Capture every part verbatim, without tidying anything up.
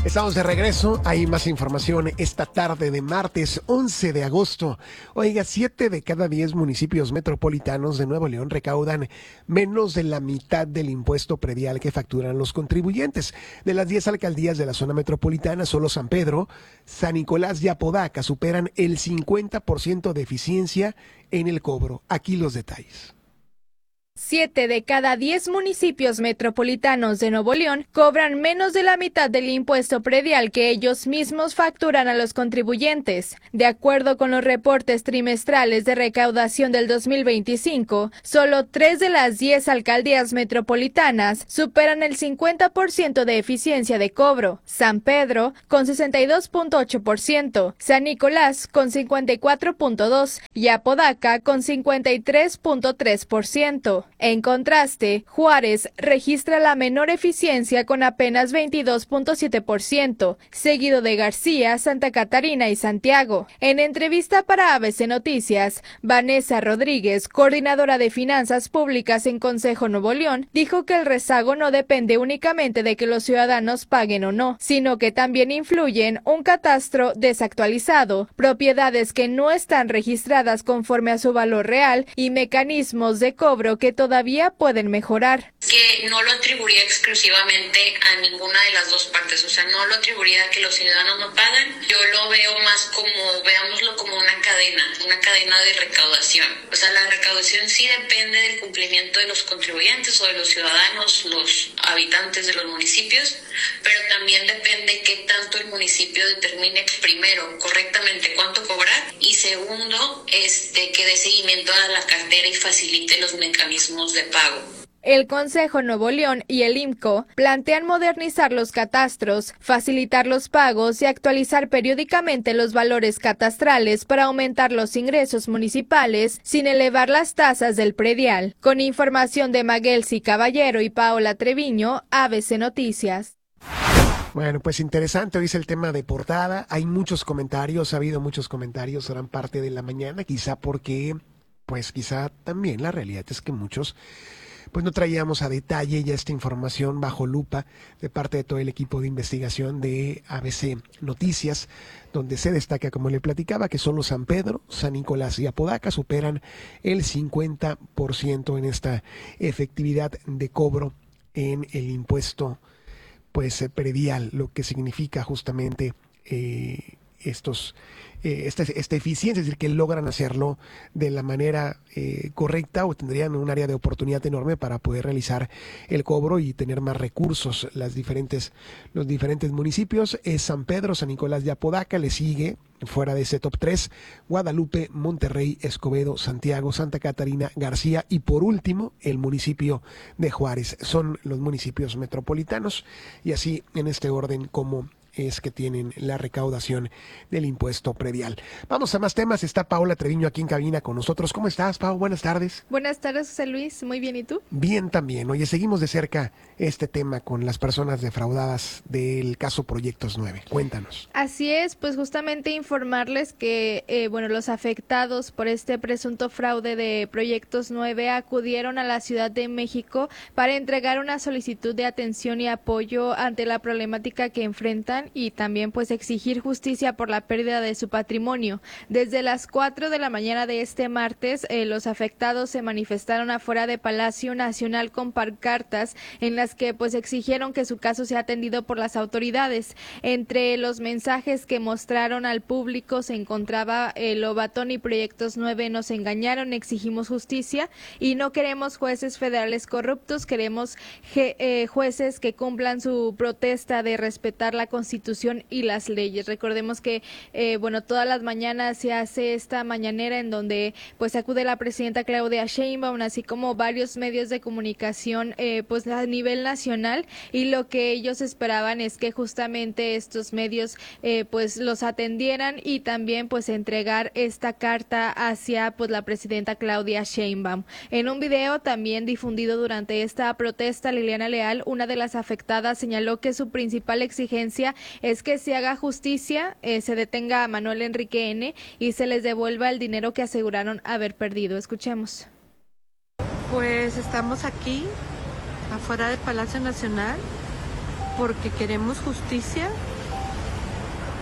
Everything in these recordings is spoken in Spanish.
Estamos de regreso, hay más información esta tarde de martes once de agosto. Oiga, siete de cada diez municipios metropolitanos de Nuevo León recaudan menos de la mitad del impuesto predial que facturan los contribuyentes. De las diez alcaldías de la zona metropolitana, solo San Pedro, San Nicolás y Apodaca superan el cincuenta por ciento de eficiencia en el cobro. Aquí los detalles. Siete de cada diez municipios metropolitanos de Nuevo León cobran menos de la mitad del impuesto predial que ellos mismos facturan a los contribuyentes. De acuerdo con los reportes trimestrales de recaudación del dos mil veinticinco, solo tres de las diez alcaldías metropolitanas superan el cincuenta por ciento de eficiencia de cobro. San Pedro, con sesenta y dos punto ocho por ciento, San Nicolás, con cincuenta y cuatro punto dos por ciento y Apodaca, con cincuenta y tres punto tres por ciento. En contraste, Juárez registra la menor eficiencia con apenas veintidós punto siete por ciento, seguido de García, Santa Catarina y Santiago. En entrevista para A B C Noticias, Vanessa Rodríguez, coordinadora de Finanzas Públicas en Consejo Nuevo León, dijo que el rezago no depende únicamente de que los ciudadanos paguen o no, sino que también influyen un catastro desactualizado, propiedades que no están registradas conforme a su valor real y mecanismos de cobro que todavía pueden mejorar. Que no lo atribuiría exclusivamente a ninguna de las dos partes, o sea, no lo atribuiría a que los ciudadanos no pagan. Yo lo veo más como, veámoslo como una cadena, una cadena de recaudación. O sea, la recaudación sí depende del cumplimiento de los contribuyentes o de los ciudadanos, los habitantes de los municipios, pero también depende qué tanto el municipio determine, primero, correctamente cuánto cobrar, y segundo, este, que dé seguimiento a la cartera y facilite los mecanismos de pago. El Consejo Nuevo León y el I M C O plantean modernizar los catastros, facilitar los pagos y actualizar periódicamente los valores catastrales para aumentar los ingresos municipales sin elevar las tasas del predial. Con información de Maguelsi Caballero y Paola Treviño, A B C Noticias. Bueno, pues interesante, hoy es el tema de portada, hay muchos comentarios, ha habido muchos comentarios, gran parte de la mañana, quizá porque, pues quizá también la realidad es que muchos pues no traíamos a detalle ya esta información bajo lupa de parte de todo el equipo de investigación de A B C Noticias, donde se destaca, como le platicaba, que solo San Pedro, San Nicolás y Apodaca superan el cincuenta por ciento en esta efectividad de cobro en el impuesto pues predial, lo que significa justamente eh, estos Eh, esta, esta eficiencia, es decir, que logran hacerlo de la manera eh, correcta o tendrían un área de oportunidad enorme para poder realizar el cobro y tener más recursos. Las diferentes, los diferentes municipios es San Pedro, San Nicolás de Apodaca, le sigue fuera de ese top tres, Guadalupe, Monterrey, Escobedo, Santiago, Santa Catarina, García y por último el municipio de Juárez. Son los municipios metropolitanos y así en este orden como es que tienen la recaudación del impuesto predial. Vamos a más temas, está Paola Treviño aquí en cabina con nosotros. ¿Cómo estás, Pau? Buenas tardes. Buenas tardes, José Luis. Muy bien, ¿y tú? Bien también. Oye, seguimos de cerca este tema con las personas defraudadas del caso Proyectos nueve. Cuéntanos. Así es, pues justamente informarles que, eh, bueno, los afectados por este presunto fraude de Proyectos nueve acudieron a la Ciudad de México para entregar una solicitud de atención y apoyo ante la problemática que enfrentan y también pues exigir justicia por la pérdida de su patrimonio. Desde las cuatro de la mañana de este martes, eh, los afectados se manifestaron afuera de Palacio Nacional con pancartas en las que pues exigieron que su caso sea atendido por las autoridades. Entre los mensajes que mostraron al público se encontraba el Lobatón y Proyectos nueve nos engañaron, exigimos justicia y no queremos jueces federales corruptos, queremos je, eh, jueces que cumplan su protesta de respetar la Constitución y las leyes. Recordemos que, eh, bueno, todas las mañanas se hace esta mañanera en donde pues acude la presidenta Claudia Sheinbaum, así como varios medios de comunicación eh, pues a nivel nacional, y lo que ellos esperaban es que justamente estos medios eh, pues los atendieran y también pues entregar esta carta hacia pues la presidenta Claudia Sheinbaum. En un video también difundido durante esta protesta, Liliana Leal, una de las afectadas, señaló que su principal exigencia es que se haga justicia, eh, se detenga a Manuel Enrique N. y se les devuelva el dinero que aseguraron haber perdido. Escuchemos. Pues estamos aquí, afuera del Palacio Nacional, porque queremos justicia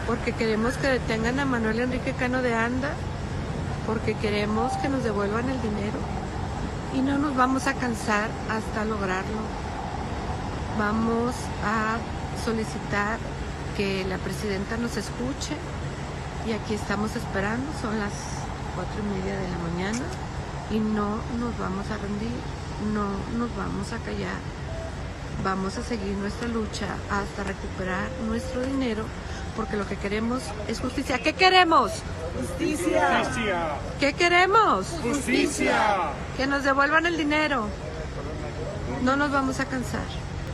porque queremos que detengan a Manuel Enrique Cano de Anda, porque queremos que nos devuelvan el dinero y no nos vamos a cansar hasta lograrlo. Vamos a solicitar que la presidenta nos escuche y aquí estamos esperando, son las cuatro y media de la mañana y no nos vamos a rendir, no nos vamos a callar. Vamos a seguir nuestra lucha hasta recuperar nuestro dinero, porque lo que queremos es justicia. ¿Qué queremos? Justicia. ¿Qué queremos? Justicia. Que nos devuelvan el dinero. No nos vamos a cansar.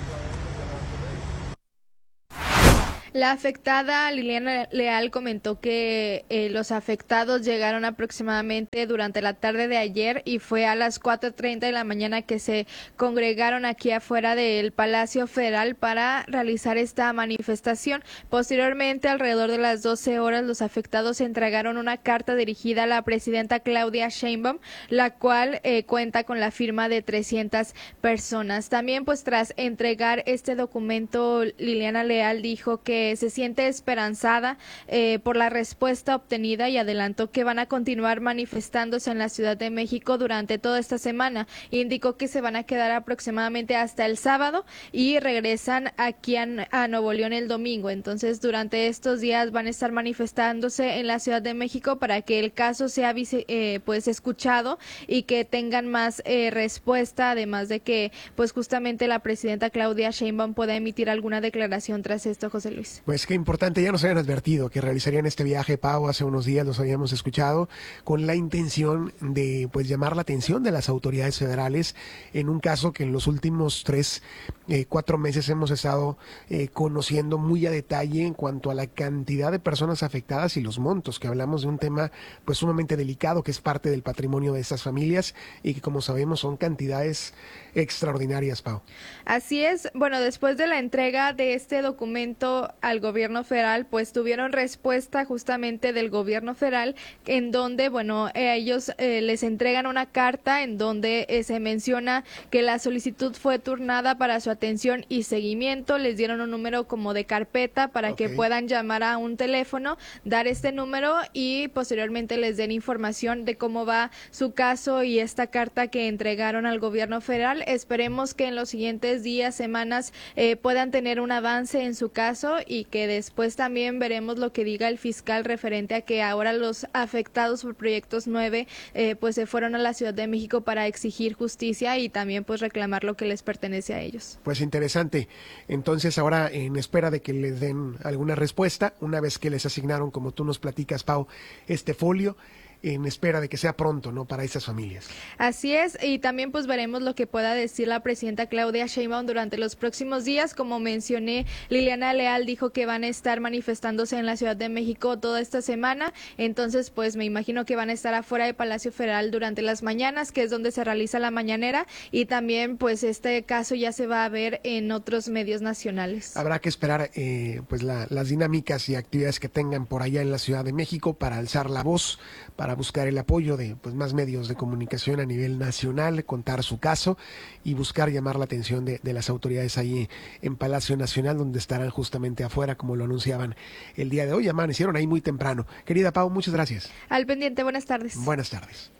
La afectada Liliana Leal comentó que eh, los afectados llegaron aproximadamente durante la tarde de ayer y fue a las cuatro treinta de la mañana que se congregaron aquí afuera del Palacio Federal para realizar esta manifestación. Posteriormente, alrededor de las doce horas, los afectados entregaron una carta dirigida a la presidenta Claudia Sheinbaum, la cual eh, cuenta con la firma de trescientas personas. También, pues tras entregar este documento, Liliana Leal dijo que se siente esperanzada eh, por la respuesta obtenida y adelantó que van a continuar manifestándose en la Ciudad de México durante toda esta semana. Indicó que se van a quedar aproximadamente hasta el sábado y regresan aquí a, a Nuevo León el domingo. Entonces, durante estos días van a estar manifestándose en la Ciudad de México para que el caso sea eh, pues escuchado y que tengan más eh, respuesta, además de que pues justamente la presidenta Claudia Sheinbaum pueda emitir alguna declaración tras esto, José Luis. Pues qué importante, ya nos habían advertido que realizarían este viaje, Pau, hace unos días los habíamos escuchado, con la intención de pues llamar la atención de las autoridades federales en un caso que en los últimos tres, eh, cuatro meses hemos estado eh, conociendo muy a detalle en cuanto a la cantidad de personas afectadas y los montos, que hablamos de un tema pues sumamente delicado que es parte del patrimonio de estas familias y que como sabemos son cantidades extraordinarias, Pau. Así es, bueno, después de la entrega de este documento al gobierno federal, pues tuvieron respuesta justamente del gobierno federal en donde, bueno, eh, ellos eh, les entregan una carta en donde eh, se menciona que la solicitud fue turnada para su atención y seguimiento, les dieron un número como de carpeta para okay. que puedan llamar a un teléfono, dar este número y posteriormente les den información de cómo va su caso y esta carta que entregaron al gobierno federal. Esperemos que en los siguientes días, semanas eh, puedan tener un avance en su caso y que después también veremos lo que diga el fiscal referente a que ahora los afectados por Proyectos nueve eh, pues se fueron a la Ciudad de México para exigir justicia y también pues reclamar lo que les pertenece a ellos. Pues interesante. Entonces ahora en espera de que les den alguna respuesta, una vez que les asignaron, como tú nos platicas, Pau, este folio, en espera de que sea pronto, ¿no?, para estas familias. Así es, y también pues veremos lo que pueda decir la presidenta Claudia Sheinbaum durante los próximos días. Como mencioné, Liliana Leal dijo que van a estar manifestándose en la Ciudad de México toda esta semana, entonces pues me imagino que van a estar afuera del Palacio Federal durante las mañanas, que es donde se realiza la mañanera, y también pues este caso ya se va a ver en otros medios nacionales. Habrá que esperar eh, pues la, las dinámicas y actividades que tengan por allá en la Ciudad de México para alzar la voz, para buscar el apoyo de pues, más medios de comunicación a nivel nacional, contar su caso y buscar llamar la atención de, de las autoridades ahí en Palacio Nacional, donde estarán justamente afuera, como lo anunciaban el día de hoy. Amanecieron ahí muy temprano. Querida Pau, muchas gracias. Al pendiente, buenas tardes. Buenas tardes.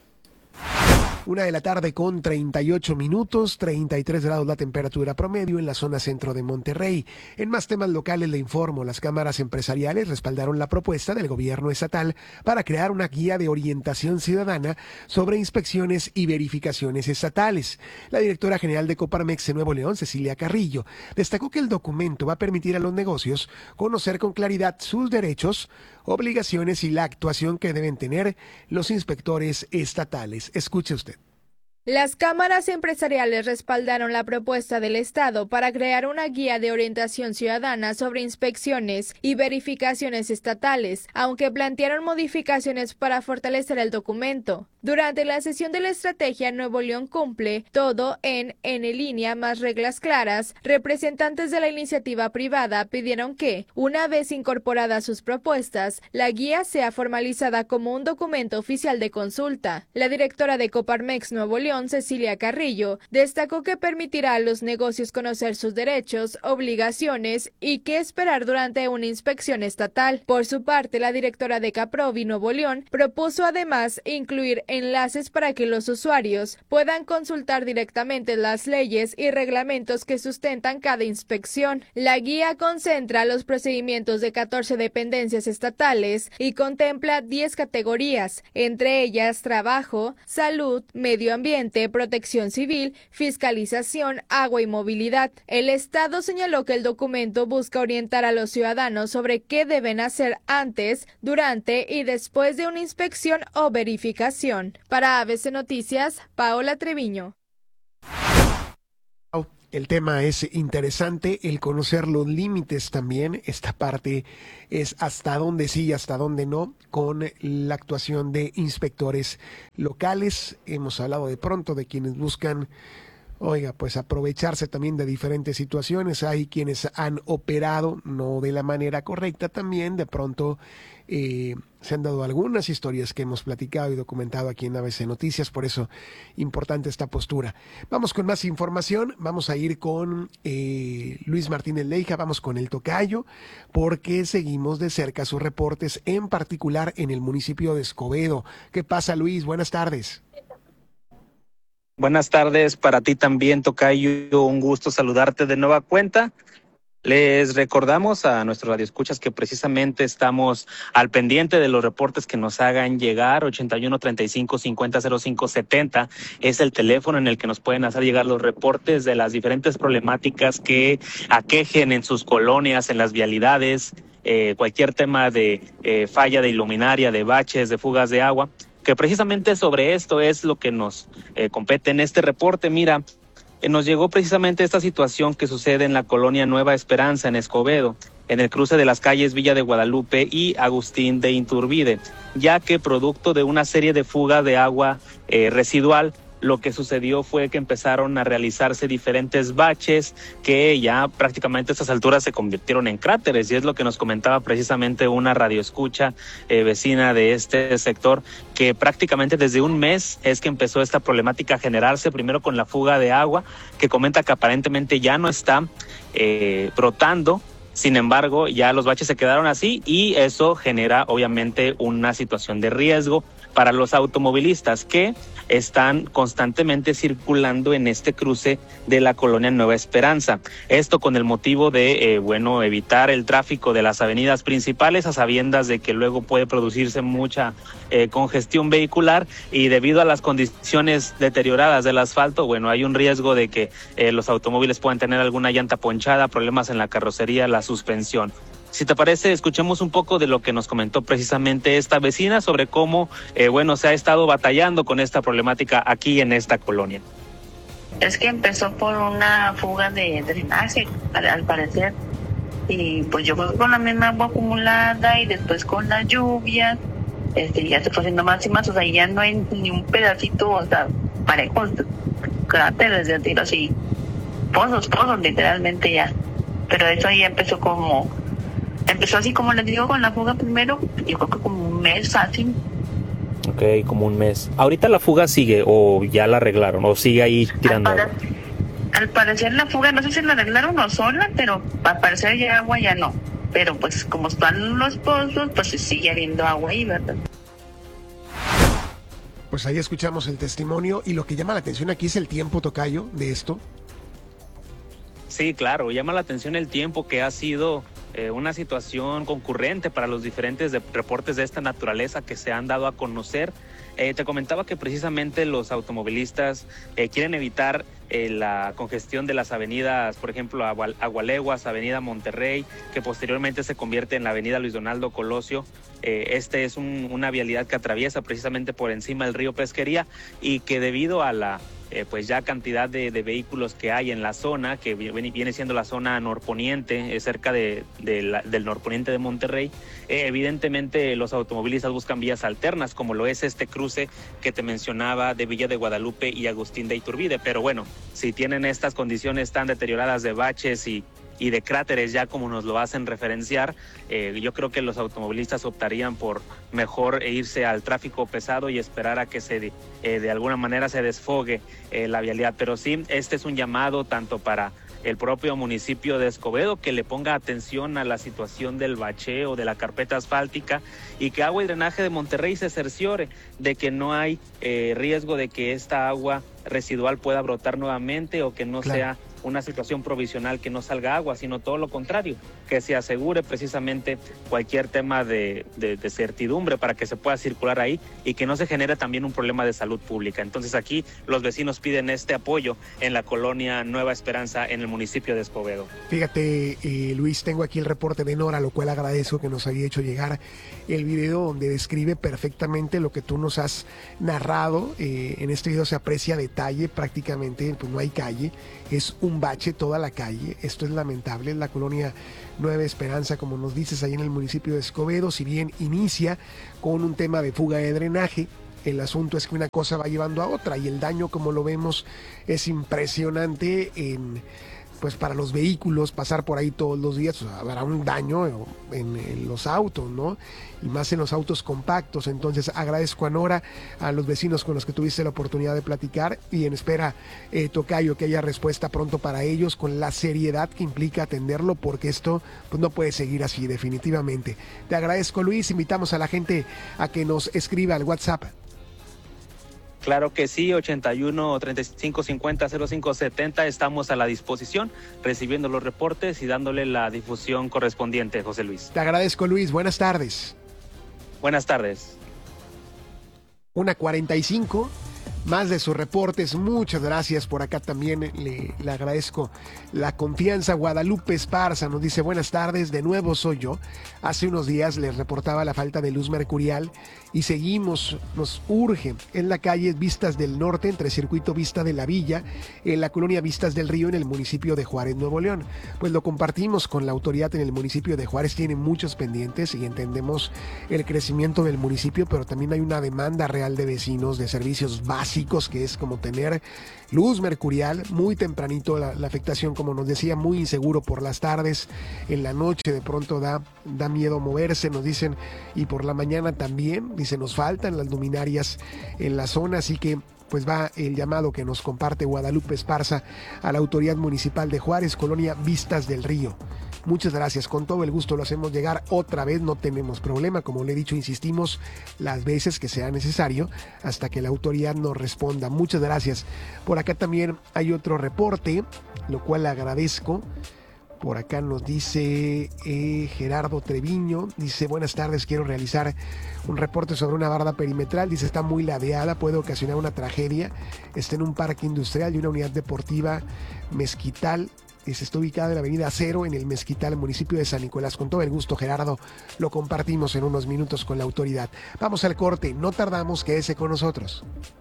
Una de la tarde con treinta y ocho minutos, treinta y tres grados la temperatura promedio en la zona centro de Monterrey. En más temas locales le informo, las cámaras empresariales respaldaron la propuesta del gobierno estatal para crear una guía de orientación ciudadana sobre inspecciones y verificaciones estatales. La directora general de Coparmex de Nuevo León, Cecilia Carrillo, destacó que el documento va a permitir a los negocios conocer con claridad sus derechos, obligaciones y la actuación que deben tener los inspectores estatales. Escuche usted. Las cámaras empresariales respaldaron la propuesta del Estado para crear una guía de orientación ciudadana sobre inspecciones y verificaciones estatales, aunque plantearon modificaciones para fortalecer el documento. Durante la sesión de la estrategia Nuevo León cumple todo en en línea más reglas claras, representantes de la iniciativa privada pidieron que, una vez incorporadas sus propuestas, la guía sea formalizada como un documento oficial de consulta. La directora de Coparmex Nuevo León, Construcción, Cecilia Carrillo, destacó que permitirá a los negocios conocer sus derechos, obligaciones y qué esperar durante una inspección estatal. Por su parte, la directora de Caprovi Nuevo León propuso además incluir enlaces para que los usuarios puedan consultar directamente las leyes y reglamentos que sustentan cada inspección. La guía concentra los procedimientos de catorce dependencias estatales y contempla diez categorías, entre ellas trabajo, salud, medio ambiente, protección civil, fiscalización, agua y movilidad. El Estado señaló que el documento busca orientar a los ciudadanos sobre qué deben hacer antes, durante y después de una inspección o verificación. Para A B C Noticias, Paola Treviño. El tema es interesante, el conocer los límites también. Esta parte es hasta dónde sí y hasta dónde no, con la actuación de inspectores locales. Hemos hablado de pronto de quienes buscan, oiga, pues aprovecharse también de diferentes situaciones. Hay quienes han operado no de la manera correcta también. De pronto eh, se han dado algunas historias que hemos platicado y documentado aquí en A B C Noticias. Por eso, importante esta postura. Vamos con más información. Vamos a ir con eh, Luis Martínez Leija. Vamos con el tocayo, porque seguimos de cerca sus reportes, en particular en el municipio de Escobedo. ¿Qué pasa, Luis? Buenas tardes. Buenas tardes para ti también, tocayo. Un gusto saludarte de nueva cuenta. Les recordamos a nuestros radioescuchas que precisamente estamos al pendiente de los reportes que nos hagan llegar. Ochenta y uno, treinta y cinco, cincuenta, cero cinco, setenta es el teléfono en el que nos pueden hacer llegar los reportes de las diferentes problemáticas que aquejen en sus colonias, en las vialidades, eh, cualquier tema de eh, falla de iluminaria, de baches, de fugas de agua, que precisamente sobre esto es lo que nos eh, compete en este reporte. Mira, eh, nos llegó precisamente esta situación que sucede en la colonia Nueva Esperanza, en Escobedo, en el cruce de las calles Villa de Guadalupe y Agustín de Iturbide, ya que producto de una serie de fugas de agua eh, residual, lo que sucedió fue que empezaron a realizarse diferentes baches que ya prácticamente a estas alturas se convirtieron en cráteres, y es lo que nos comentaba precisamente una radioescucha eh, vecina de este sector, que prácticamente desde un mes es que empezó esta problemática a generarse, primero con la fuga de agua, que comenta que aparentemente ya no está eh, brotando. Sin embargo, ya los baches se quedaron así, y eso genera obviamente una situación de riesgo para los automovilistas que están constantemente circulando en este cruce de la colonia Nueva Esperanza. Esto con el motivo de, eh, bueno, evitar el tráfico de las avenidas principales, a sabiendas de que luego puede producirse mucha eh, congestión vehicular, y debido a las condiciones deterioradas del asfalto, bueno, hay un riesgo de que eh, los automóviles puedan tener alguna llanta ponchada, problemas en la carrocería, la suspensión. Si te parece, escuchemos un poco de lo que nos comentó precisamente esta vecina sobre cómo, eh, bueno, se ha estado batallando con esta problemática aquí en esta colonia. Es que empezó por una fuga de drenaje, al, al parecer, y pues yo creo que con la misma agua acumulada y después con las lluvias, este, ya se fue haciendo más y más, o sea, ya no hay ni un pedacito, o sea, parejos, cráteres, de tiro así, pozos, pozos, literalmente ya. Pero eso ya empezó como... Empezó así como les digo con la fuga primero, yo creo que como un mes fácil. Ok, como un mes. ¿Ahorita la fuga sigue o ya la arreglaron o sigue ahí tirando al agua? parecer, al parecer la fuga, no sé si la arreglaron o sola, pero al parecer ya agua ya no. Pero pues como están los pozos, pues sigue habiendo agua ahí, ¿verdad? Pues ahí escuchamos el testimonio, y lo que llama la atención aquí es el tiempo, tocayo, de esto. Sí, claro, llama la atención el tiempo que ha sido eh, una situación concurrente para los diferentes de, reportes de esta naturaleza que se han dado a conocer. Eh, te comentaba que precisamente los automovilistas eh, quieren evitar eh, la congestión de las avenidas, por ejemplo, Agua, Agualeguas, Avenida Monterrey, que posteriormente se convierte en la Avenida Luis Donaldo Colosio. Eh, este es un, una vialidad que atraviesa precisamente por encima del río Pesquería, y que debido a la eh, pues ya cantidad de, de vehículos que hay en la zona, que viene, viene siendo la zona norponiente, eh, cerca de, de la, del norponiente de Monterrey, eh, evidentemente los automovilistas buscan vías alternas, como lo es este cruce que te mencionaba de Villa de Guadalupe y Agustín de Iturbide. Pero bueno, si tienen estas condiciones tan deterioradas de baches y y de cráteres, ya como nos lo hacen referenciar, eh, yo creo que los automovilistas optarían por mejor irse al tráfico pesado y esperar a que se eh, de alguna manera se desfogue eh, la vialidad. Pero sí, este es un llamado tanto para el propio municipio de Escobedo, que le ponga atención a la situación del bacheo, de la carpeta asfáltica, y que Agua y Drenaje de Monterrey se cerciore de que no hay eh, riesgo de que esta agua residual pueda brotar nuevamente o que no claro. sea una situación provisional que no salga agua, sino todo lo contrario, que se asegure precisamente cualquier tema de, de, de certidumbre para que se pueda circular ahí y que no se genere también un problema de salud pública. Entonces aquí los vecinos piden este apoyo en la colonia Nueva Esperanza en el municipio de Escobedo. Fíjate, eh, Luis, tengo aquí el reporte de Nora, lo cual agradezco que nos había hecho llegar el video donde describe perfectamente lo que tú nos has narrado. Eh, en este video se aprecia a detalle, prácticamente pues no hay calle, es un bache toda la calle. Esto es lamentable. La colonia Nueva Esperanza, como nos dices, ahí en el municipio de Escobedo, si bien inicia con un tema de fuga de drenaje, el asunto es que una cosa va llevando a otra y el daño, como lo vemos, es impresionante en... pues para los vehículos, pasar por ahí todos los días, pues, habrá un daño en, en los autos, ¿no? Y más en los autos compactos. Entonces agradezco a Nora, a los vecinos con los que tuviste la oportunidad de platicar, y en espera, eh, Tocayo, que haya respuesta pronto para ellos con la seriedad que implica atenderlo, porque esto pues no puede seguir así, definitivamente. Te agradezco, Luis. Invitamos a la gente a que nos escriba al WhatsApp. Claro que sí, ochenta y uno, treinta y cinco, cincuenta, cero cinco setenta, estamos a la disposición, recibiendo los reportes y dándole la difusión correspondiente, José Luis. Te agradezco, Luis. Buenas tardes. Buenas tardes. una cuarenta y cinco. Más de sus reportes, muchas gracias. Por acá también le, le agradezco la confianza. Guadalupe Esparza nos dice: buenas tardes, de nuevo soy yo. Hace unos días les reportaba la falta de luz mercurial y seguimos, nos urge en la calle Vistas del Norte, entre Circuito Vista de la Villa, en la colonia Vistas del Río, en el municipio de Juárez, Nuevo León. Pues lo compartimos con la autoridad en el municipio de Juárez. Tiene muchos pendientes y entendemos el crecimiento del municipio, pero también hay una demanda real de vecinos de servicios básicos, que es como tener luz mercurial. Muy tempranito la, la afectación, como nos decía, muy inseguro por las tardes, en la noche de pronto da, da miedo moverse, nos dicen, y por la mañana también, dice, nos faltan las luminarias en la zona, así que pues va el llamado que nos comparte Guadalupe Esparza a la autoridad municipal de Juárez, colonia Vistas del Río. Muchas gracias, con todo el gusto lo hacemos llegar otra vez, no tenemos problema, como le he dicho, insistimos las veces que sea necesario hasta que la autoridad nos responda. Muchas gracias. Por acá también hay otro reporte, lo cual agradezco. Por acá nos dice eh, Gerardo Treviño, dice: buenas tardes, quiero realizar un reporte sobre una barda perimetral, dice, está muy ladeada, puede ocasionar una tragedia, está en un parque industrial y una unidad deportiva Mezquital. Se está ubicada en la avenida Cero, en el Mezquital, municipio de San Nicolás. Con todo el gusto, Gerardo, lo compartimos en unos minutos con la autoridad. Vamos al corte, no tardamos, quédese con nosotros.